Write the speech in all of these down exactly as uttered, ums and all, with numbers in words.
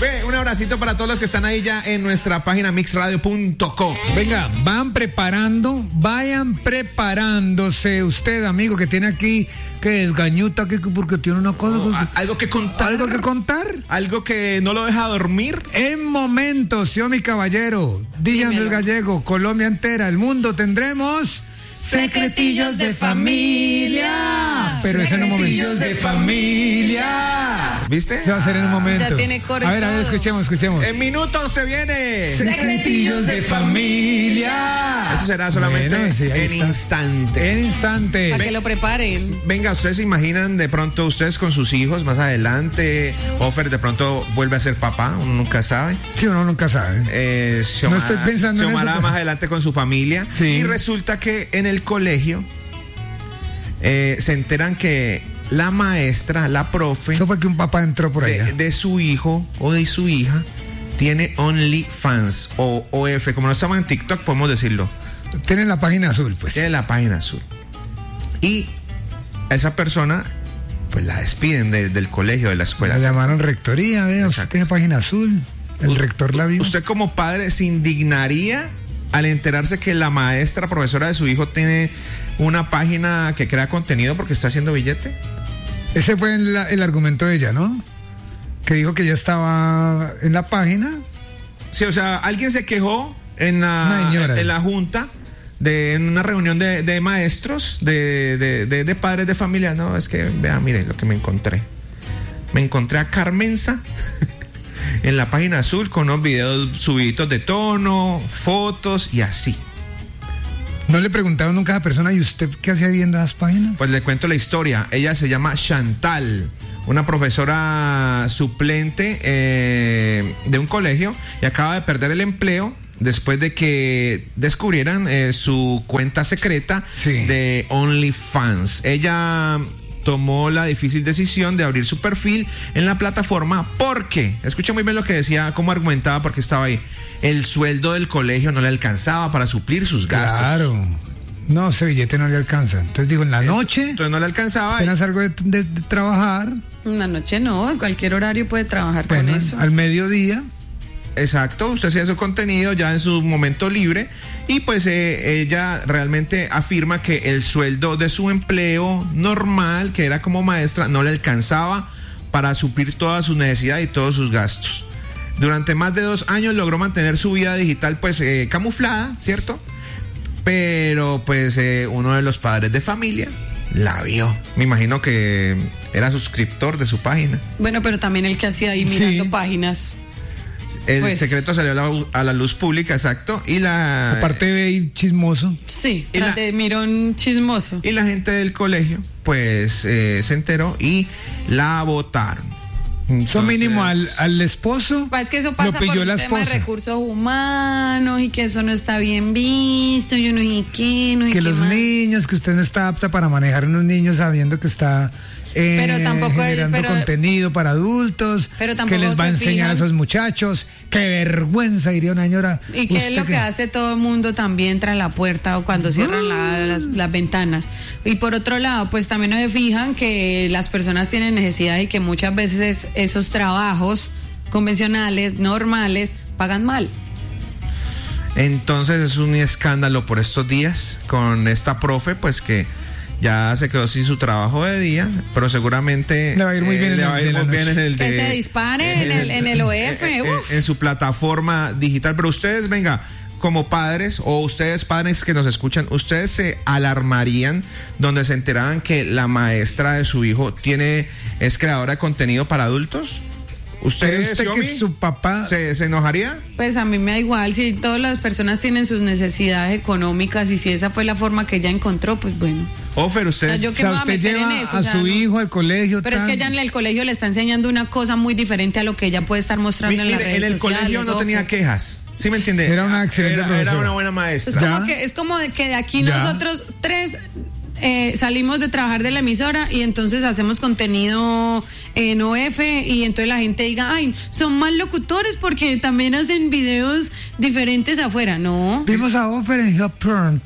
Ve, un abracito para todos los que están ahí ya en nuestra página mix radio punto co. Venga, van preparando, vayan preparándose usted, amigo, que tiene aquí, que desgañuta, que porque tiene una cosa. Oh, a- algo que contar. ¿Algo que contar? Algo que no lo deja dormir. En momentos, yo mi caballero, Díaz del Gallego, Colombia entera, el mundo, tendremos Secretillos de familia. Pero es en un momento. Secretillos de familia. ¿Viste? Se va a hacer en un momento. Ya tiene coro y A ver, a ver, todo. escuchemos, escuchemos. En minutos se viene. Secretillos de familia. Eso será solamente Bueno, sí, ahí en está. instantes. En instante. Para que lo preparen. Venga, ¿ustedes se imaginan de pronto ustedes con sus hijos más adelante? Offer de pronto vuelve a ser papá, uno nunca sabe. Sí, uno nunca sabe. Eh, Xiomara- No estoy pensando en Xiomara eso, pero- más adelante con su familia. Sí. Y resulta que en el colegio eh, se enteran que la maestra, la profe Eso fue que un papá entró por de, allá. de su hijo o de su hija tiene OnlyFans o O F, como no estamos en TikTok, podemos decirlo. Tienen la página azul, pues. Tiene la página azul. Y a esa persona, pues la despiden de- del colegio, de la escuela. La llamaron rectoría, vea, usted Exacto. tiene página azul. El rector la vio. ¿Usted como padre se indignaría al enterarse que la maestra, profesora de su hijo, tiene una página que crea contenido porque está haciendo billete? Ese fue el, el argumento de ella, ¿no? Que dijo que ya estaba en la página. Sí, o sea, alguien se quejó en Una la, señora. en la junta, de, en una reunión de, de maestros, de, de, de, de padres de familia. No, es que, vea, mire lo que me encontré. Me encontré a Carmenza en la página azul con unos videos subiditos de tono, fotos y así. No le preguntaron nunca a esa persona, ¿y usted qué hacía viendo esas páginas? Pues le cuento la historia. Ella se llama Chantal, una profesora suplente eh, de un colegio y acaba de perder el empleo después de que descubrieran eh, su cuenta secreta Sí. de OnlyFans. Ella tomó la difícil decisión de abrir su perfil en la plataforma porque, escucha muy bien lo que decía, cómo argumentaba, porque estaba ahí, el sueldo del colegio no le alcanzaba para suplir sus gastos. Claro. No, ese billete no le alcanza. Entonces digo, en la noche, Entonces no le alcanzaba. apenas salgo de, de- de trabajar, Una noche no, en cualquier horario puede trabajar bueno, con eso. al mediodía, Exacto, usted hacía su contenido ya en su momento libre y pues eh, ella realmente afirma que el sueldo de su empleo normal, que era como maestra, no le alcanzaba para suplir todas sus necesidades y todos sus gastos. Durante más de dos años logró mantener su vida digital pues eh, camuflada, ¿cierto? Pero pues eh, uno de los padres de familia la vio. Me imagino que era suscriptor de su página. Bueno, pero también el que hacía ahí mirando Sí. páginas. El Pues- secreto salió a la, a la luz pública, exacto, y la... aparte de ir chismoso. Sí, Y la- tras de mirón chismoso. Y la gente del colegio, pues, eh, se enteró y la votaron. Eso Entonces, mínimo al, al esposo. Es que eso lo pasa por pilló un la tema de esposa. recursos humanos y que eso no está bien visto, yo no sé qué, no sé Que qué los más. niños, que usted no está apta para manejar unos niños sabiendo que está eh, Pero tampoco es- generando pero- contenido para adultos, Pero que tampoco les va a se enseñar a fijan. esos muchachos. Qué vergüenza, diría una señora. Y que es ¿Usted lo que qué? hace todo el mundo también tras la puerta o cuando cierran la- las, las ventanas. Y por otro lado, pues también nos fijan que las personas tienen necesidad y que muchas veces esos trabajos convencionales, normales, pagan mal. Entonces es un escándalo por estos días con esta profe, pues que ya se quedó sin su trabajo de día, pero seguramente Le va a ir muy bien en le el va a de ir la muy bien noche. en el de, Que se dispare en el- en el O F, en, en- uf. en su plataforma digital. Pero ustedes, venga, como padres o ustedes padres que nos escuchan, ustedes se alarmarían donde se enteraran que la maestra de su hijo tiene es creadora de contenido para adultos. ¿Cree ¿Ustedes, usted Yomi, que su papá se, se enojaría? Pues a mí me da igual, si todas las personas tienen sus necesidades económicas y si esa fue la forma que ella encontró, pues bueno. Ofer, O ustedes... sea, yo o que sea, me voy a usted meter lleva en eso, a o sea, su no. hijo al colegio? Pero es tan- que ella en el colegio le está enseñando una cosa muy diferente a lo que ella puede estar mostrando en las Mire, redes en el sociales. colegio no ojo. tenía quejas. ¿Sí me entiende? Era una excelente Era, era profesora. una buena Es maestra. Ya. como, que, es como de que de aquí Ya. nosotros tres eh, salimos de trabajar de la emisora y entonces hacemos contenido en O F y entonces la gente diga, ay, son mal locutores porque también hacen videos diferentes afuera. No. Vimos a Offer en Hot Porn.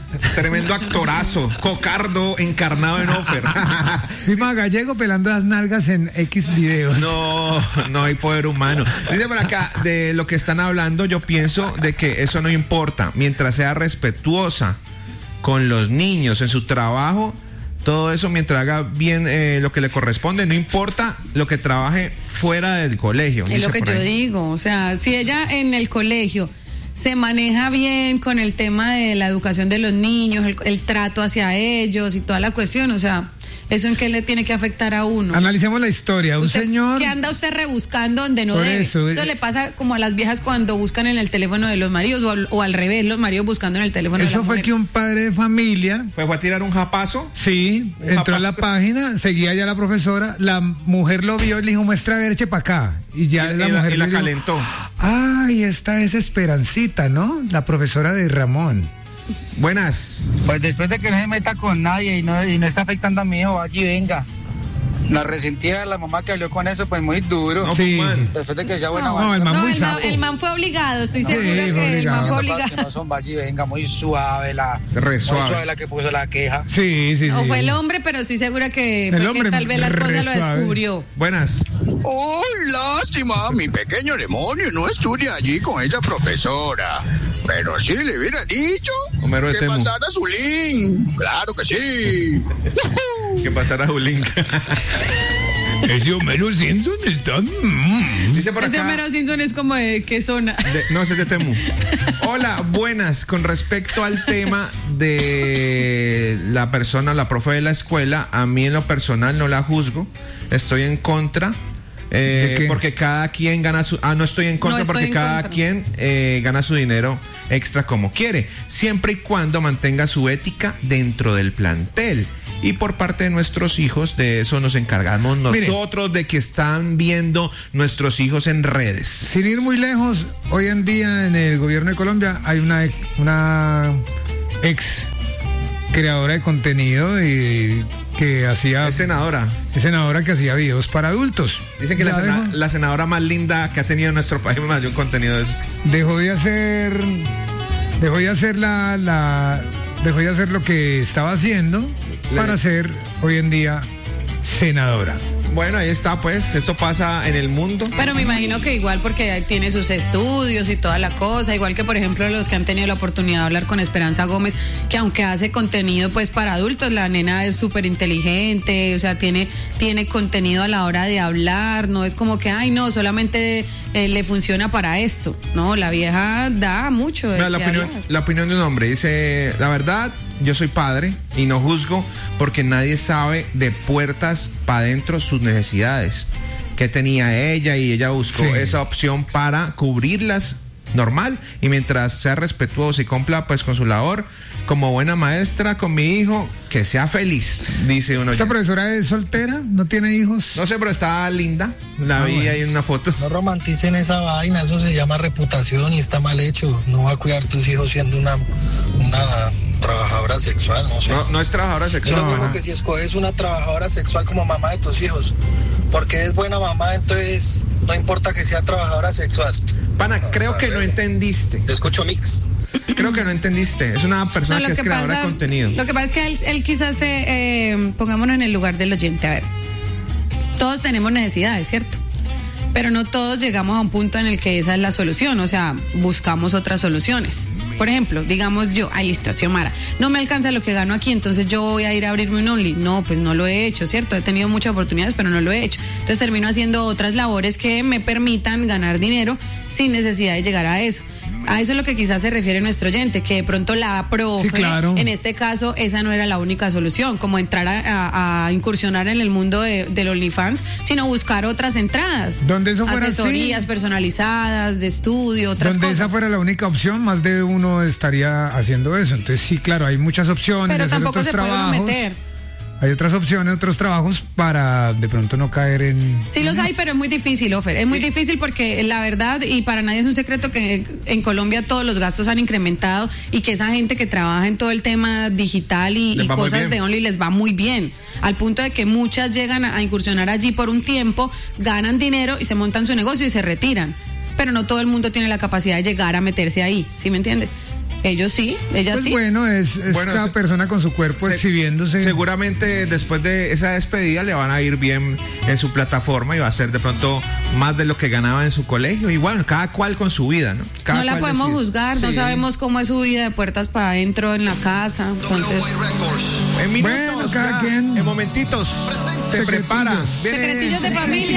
Tremendo actorazo. Cocardo encarnado en Offer. Pima Gallego pelando las nalgas en X videos. No, no hay poder humano. Dice por acá, de lo que están hablando, yo pienso de que eso no importa. Mientras sea respetuosa con los niños en su trabajo, todo eso mientras haga bien eh, lo que le corresponde, no importa lo que trabaje fuera del colegio. Es lo que yo digo, o sea, si ella en el colegio se maneja bien con el tema de la educación de los niños, el, el trato hacia ellos y toda la cuestión, o sea, ¿eso en qué le tiene que afectar a uno? Analicemos la historia. Un usted, señor... ¿Qué anda usted rebuscando donde no Por debe? Eso, eso eh, le pasa como a las viejas cuando buscan en el teléfono de los maridos o al, o al revés, los maridos buscando en el teléfono Eso de la fue mujer. que un padre de familia... ¿Fue, fue a tirar un japazo? Sí, Un entró a la japazo. página, seguía ya la profesora, la mujer lo vio y le dijo, muestra a ver, eche para acá. Y ya Y- la y la- mujer y la le dijo, calentó. ay, esta es Esperancita, ¿no? La profesora de Ramón. Buenas. Pues después de que no se meta con nadie y no, y no está afectando a mi hijo, allí venga. La resentida de la mamá que habló con eso, pues muy duro. No, Sí, man. sí. Después de que ya buena No, el man No, muy el man, sapo. el man fue obligado, estoy Sí, segura fue que el man fue obligado. obligado. Que no son allí venga, muy suave la, Re muy suave. suave la que puso la queja. Sí, sí, sí. O fue el hombre, pero estoy segura que, El fue hombre que tal vez la esposa re lo suave. descubrió. Buenas. Oh, lástima, mi pequeño demonio no estudia allí con esa profesora. Pero sí le hubiera dicho Homero de que Temu. pasara su link. Claro que sí. ¿Qué pasará, Julín? Ese Homero Simpson está... mm. Dice por Ese acá. Homero Simpson es como de qué zona. de- no, ese es de Temu. Hola, buenas. Con respecto al tema de la persona, la profe de la escuela, a mí en lo personal no la juzgo. Estoy en contra. eh, ¿De qué? porque cada quien gana su... Ah, no estoy en contra No estoy porque en cada contra. quien eh, gana su dinero extra como quiere, siempre y cuando mantenga su ética dentro del plantel. Y por parte de nuestros hijos, de eso nos encargamos Mire. nosotros, de que están viendo nuestros hijos en redes. Sin ir muy lejos, hoy en día en el gobierno de Colombia hay una, ex- una ex creadora de contenido y que hacía... Es senadora. es senadora que hacía videos para adultos. Dicen que la, Ya sena- dejó, la senadora más linda que ha tenido nuestro país más de un contenido de esos. dejó de hacer... Dejó de hacer la... la dejó de hacer lo que estaba haciendo para ser hoy en día senadora. Bueno, ahí está, pues, esto pasa en el mundo. Pero me imagino que igual porque tiene sus estudios y toda la cosa, igual que por ejemplo los que han tenido la oportunidad de hablar con Esperanza Gómez, que aunque hace contenido pues para adultos, la nena es súper inteligente, o sea, tiene, tiene contenido a la hora de hablar, no es como que, ay no, solamente eh, le funciona para esto, no, la vieja da mucho. de Mira, la, qué opinión, hablar. la opinión de un hombre dice, la verdad, yo soy padre y no juzgo porque nadie sabe de puertas para adentro sus necesidades. Que tenía ella y ella buscó Sí. esa opción para cubrirlas normal y mientras sea respetuoso y cumpla pues con su labor como buena maestra con mi hijo, que sea feliz, dice uno. ¿Esta ya. profesora es soltera? ¿No tiene hijos? No sé, pero está linda. La Ah, vi bueno. ahí en una foto. No romanticen esa vaina, eso se llama reputación y está mal hecho. No va a cuidar tus hijos siendo una, una trabajadora sexual, no sé. No, no es trabajadora es lo sexual. mismo ajá. que si escoges una trabajadora sexual como mamá de tus hijos. Porque es buena mamá, entonces no importa que sea trabajadora sexual. Pana, No, creo está que no bien. entendiste. Te escucho mix. Creo que no entendiste. Es una persona No, lo que es que creadora pasa- de contenido. Lo que pasa es que él, él quizás se, eh, pongámonos en el lugar del oyente, a ver. Todos tenemos necesidades, ¿cierto? Pero no todos llegamos a un punto en el que esa es la solución, o sea, buscamos otras soluciones. Por ejemplo, digamos yo, ay, listo, Xiomara, no me alcanza lo que gano aquí, entonces yo voy a ir a abrirme un Only. No, pues no lo he hecho, ¿cierto? He tenido muchas oportunidades, pero no lo he hecho. Entonces termino haciendo otras labores que me permitan ganar dinero sin necesidad de llegar a eso. A eso es lo que quizás se refiere nuestro oyente, que de pronto la profe, Sí, claro. en este caso, esa no era la única solución, como entrar a, a- a incursionar en el mundo de, del OnlyFans, sino buscar otras entradas. Donde eso fuera así. Asesorías personalizadas, de estudio, otras Donde cosas. esa fuera la única opción, más de uno estaría haciendo eso. Entonces sí, claro, hay muchas opciones. Pero de hacer tampoco otros se puede uno trabajos. meter. Hay otras opciones, otros trabajos para de pronto no caer en... Sí los hay, pero es muy difícil, Ofer. Es muy difícil porque la verdad, y para nadie es un secreto que en Colombia todos los gastos han incrementado y que esa gente que trabaja en todo el tema digital y, Les y va muy cosas bien. de Only les va muy bien. Al punto de que muchas llegan a, a incursionar allí por un tiempo, ganan dinero y se montan su negocio y se retiran. Pero no todo el mundo tiene la capacidad de llegar a meterse ahí, ¿sí me entiendes? Ellos sí, ella Pues sí. bueno, es, es Bueno, cada se- persona con su cuerpo Se- exhibiéndose. Seguramente después de esa despedida le van a ir bien en su plataforma y va a ser de pronto más de lo que ganaba en su colegio. Y bueno, cada cual con su vida, ¿no? Cada No la cual podemos decide. juzgar, no Sí. sabemos cómo es su vida de puertas para adentro en la casa. Entonces, En minutos, Bueno, cada ya, quien- en momentitos, se Secretillos. prepara. Viene- secretillos de familia.